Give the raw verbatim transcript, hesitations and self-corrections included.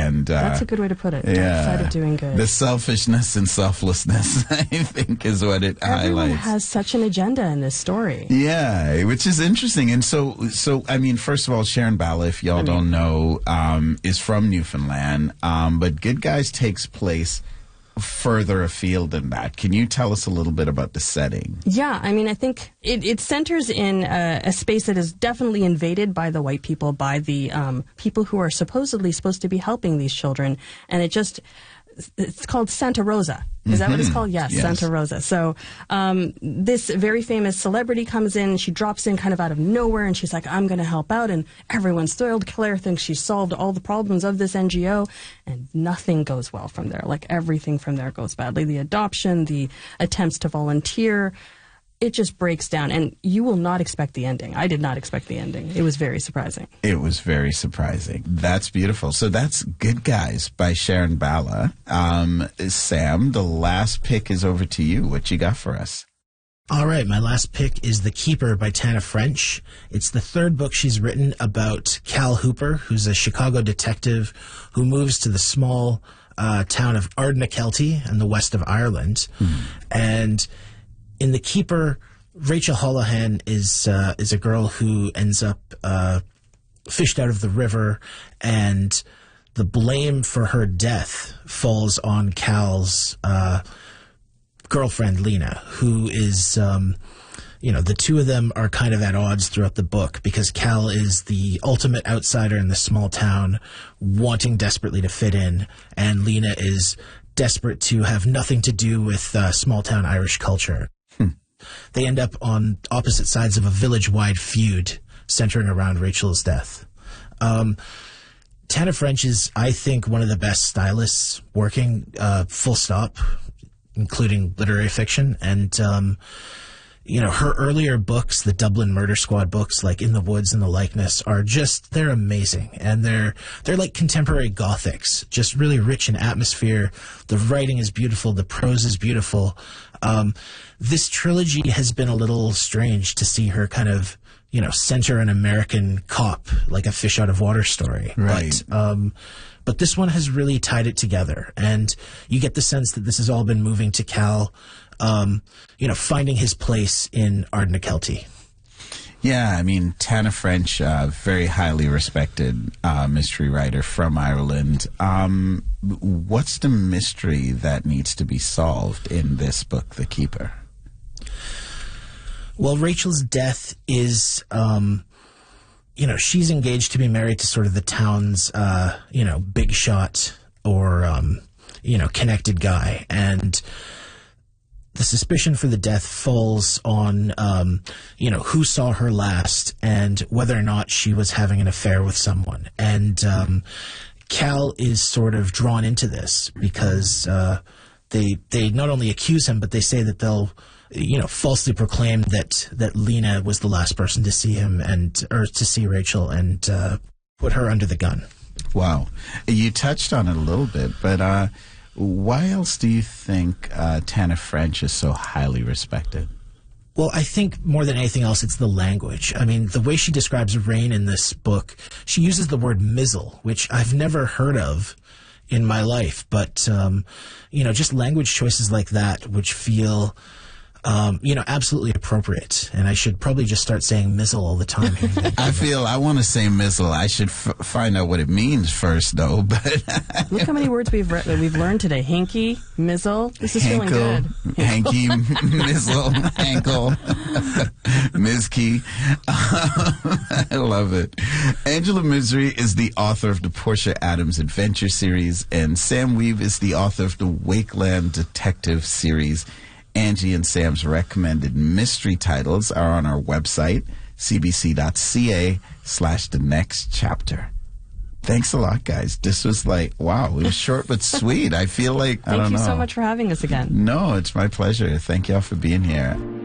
And uh, that's a good way to put it. Yeah, Dark side of doing good. The selfishness and selflessness, I think, is what it Everyone highlights. has such an agenda in this story. Yeah, which is interesting. And so, so I mean, first of all, Sharon Bala, if y'all I mean, don't know, um, is from Newfoundland, um, but Good Guys takes place further afield than that. Can you tell us a little bit about the setting? Yeah, I mean, I think it, it centers in a, a space that is definitely invaded by the white people, by the um, people who are supposedly supposed to be helping these children, and it just... It's called Santa Rosa. Is mm-hmm. that what it's called? Yes, yes. Santa Rosa. So um, this very famous celebrity comes in. She drops in kind of out of nowhere, and she's like, I'm going to help out. And everyone's thrilled. Claire thinks she's solved all the problems of this N G O, and nothing goes well from there. Like, everything from there goes badly. The adoption, the attempts to volunteer, it just breaks down, and you will not expect the ending. I did not expect the ending. It was very surprising. It was very surprising. That's beautiful. So that's Good Guys by Sharon Bala. Um, Sam, the last pick is over to you. What you got for us? All right, my last pick is The Keeper by Tana French. It's the third book she's written about Cal Hooper, who's a Chicago detective who moves to the small uh, town of Ardnakelty in the west of Ireland. Hmm. And in The Keeper, Rachel Holohan is uh, is a girl who ends up uh, fished out of the river, and the blame for her death falls on Cal's uh, girlfriend, Lena, who is, um, you know, the two of them are kind of at odds throughout the book because Cal is the ultimate outsider in the small town, wanting desperately to fit in, and Lena is desperate to have nothing to do with uh, small-town Irish culture. They end up on opposite sides of a village-wide feud centering around Rachel's death. Um, Tana French is, I think, one of the best stylists working, uh, full stop, including literary fiction. And, um, you know, her earlier books, the Dublin Murder Squad books, like In the Woods and The Likeness, are just, they're amazing. And they're, they're like contemporary Gothics, just really rich in atmosphere. The writing is beautiful. The prose is beautiful. Um, this trilogy has been a little strange to see her kind of, you know, center an American cop, like a fish out of water story. Right. But, um, but this one has really tied it together. And you get the sense that this has all been moving to Cal, um, you know, finding his place in Ardnakelty. Yeah, I mean, Tana French, uh, very highly respected uh, mystery writer from Ireland. Um, what's the mystery that needs to be solved in this book, The Keeper? Well, Rachel's death is, um, you know, she's engaged to be married to sort of the town's, uh, you know, big shot or, um, you know, connected guy. And the suspicion for the death falls on, um, you know, who saw her last and whether or not she was having an affair with someone. And um, Cal is sort of drawn into this because uh, they they not only accuse him, but they say that they'll, you know, falsely proclaim that that Lena was the last person to see him and or to see Rachel and uh, put her under the gun. Wow, you touched on it a little bit, but. Uh Why else do you think uh, Tana French is so highly respected? Well, I think more than anything else, it's the language. I mean, the way she describes rain in this book, she uses the word mizzle, which I've never heard of in my life. But, um, you know, just language choices like that, which feel, um, you know, absolutely appropriate. And I should probably just start saying mizzle all the time. I feel I want to say mizzle. I should f- find out what it means first, though. But look how many words we've re- we've learned today: hanky, mizzle. This is Hankle, feeling good. Hanky, mizzle, ankle, Mizkey. I love it. Angela Misery is the author of the Portia Adams Adventure series, and Sam Weave is the author of the Wakeland Detective series. Angie and Sam's recommended mystery titles are on our website, cbc.ca slash the next chapter. Thanks a lot, guys. This was like, wow, it was short but sweet. I feel like, I don't know. Thank you so much for having us again. No, it's my pleasure. Thank y'all for being here.